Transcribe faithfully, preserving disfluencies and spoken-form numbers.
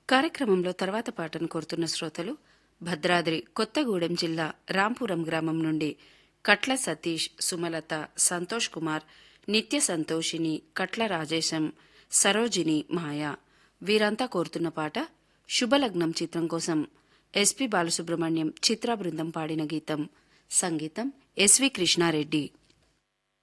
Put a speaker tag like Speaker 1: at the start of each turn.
Speaker 1: కార్యక్రమంలో తర్వాత పాటను కోరుతున్న శ్రోతలు భద్రాద్రి కొత్తగూడెం జిల్లా రాంపురం గ్రామం నుండి కట్ల సతీష్, సుమలత, సంతోష్ కుమార్, నిత్య సంతోషిని, కట్ల రాజేశం, సరోజిని, మాయ. వీరంతా కోరుతున్న పాట శుభలగ్నం చిత్రం కోసం ఎస్పి బాలసుబ్రహ్మణ్యం, చిత్రా బృందం పాడిన గీతం. సంగీతం ఎస్వి కృష్ణారెడ్డి.